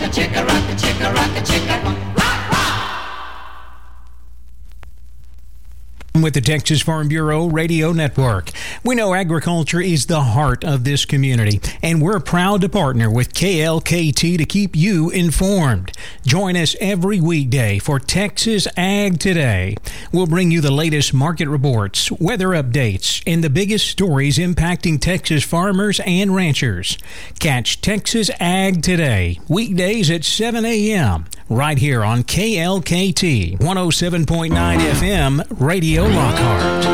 chicka, rock a chicka, rock a chicka. With the Texas Farm Bureau Radio Network. We know agriculture is the heart of this community, and we're proud to partner with KLKT to keep you informed. Join us every weekday for Texas Ag Today. We'll bring you the latest market reports, weather updates, and the biggest stories impacting Texas farmers and ranchers. Catch Texas Ag Today, weekdays at 7 a.m., right here on KLKT 107.9 FM Radio Lockhart.